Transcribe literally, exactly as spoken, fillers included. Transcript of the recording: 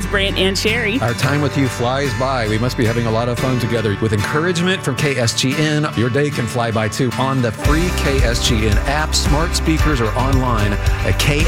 Brant and Sherry. Our time with you flies by. We must be having a lot of fun together. With encouragement from K S G N, your day can fly by too. On the free K S G N app, smart speakers, or online at K